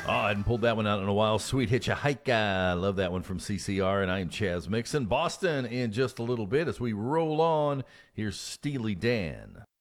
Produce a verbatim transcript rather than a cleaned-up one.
Oh, I hadn't pulled that one out in a while. Sweet Hitchhiker. Love that one from C C R. And I am Chaz Mixon. Boston in just a little bit as we roll on. Here's Steely Dan.